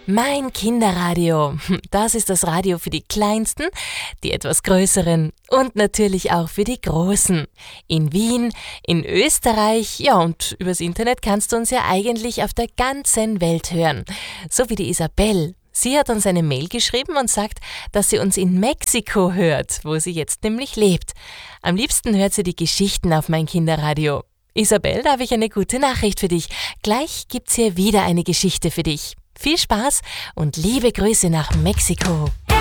Mein Kinderradio. Das ist das Radio für die Kleinsten, die etwas Größeren und natürlich auch für die Großen. In Wien, in Österreich, ja, und übers Internet kannst du uns ja eigentlich auf der ganzen Welt hören. So wie die Isabel. Sie hat uns eine Mail geschrieben und sagt, dass sie uns in Mexiko hört, wo sie jetzt nämlich lebt. Am liebsten hört sie die Geschichten auf mein Kinderradio. Isabel, da habe ich eine gute Nachricht für dich. Gleich gibt's hier wieder eine Geschichte für dich. Viel Spaß und liebe Grüße nach Mexiko.